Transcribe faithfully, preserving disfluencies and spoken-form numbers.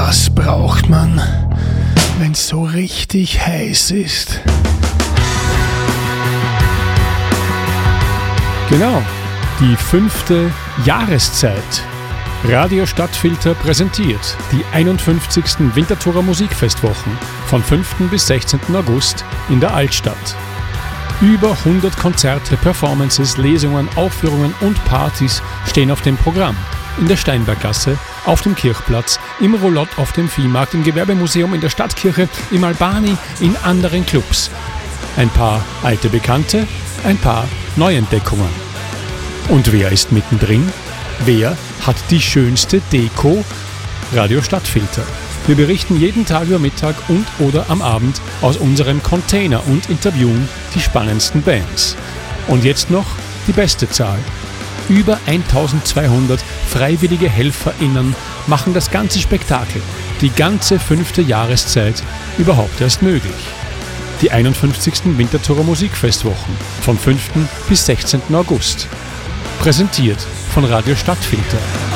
Was braucht man, wenn's so richtig heiß ist? Genau, die fünfte Jahreszeit. Radio Stadtfilter präsentiert die einundfünfzigsten Winterthurer Musikfestwochen von fünften bis sechzehnten August in der Altstadt. Über hundert Konzerte, Performances, Lesungen, Aufführungen und Partys stehen auf dem Programm. In der Steinberggasse, auf dem Kirchplatz, im Roulotte auf dem Viehmarkt, im Gewerbemuseum, in der Stadtkirche, im Albani, in anderen Clubs. Ein paar alte Bekannte, ein paar Neuentdeckungen. Und wer ist mittendrin? Wer hat die schönste Deko? Radio Stadtfilter. Wir berichten jeden Tag über Mittag und oder am Abend aus unserem Container und interviewen die spannendsten Bands. Und jetzt noch die beste Zahl. Über eintausendzweihundert freiwillige HelferInnen machen das ganze Spektakel, die ganze fünfte Jahreszeit, überhaupt erst möglich. Die einundfünfzigsten Winterthurer Musikfestwochen von fünften bis sechzehnten August. Präsentiert von Radio Stadtfilter.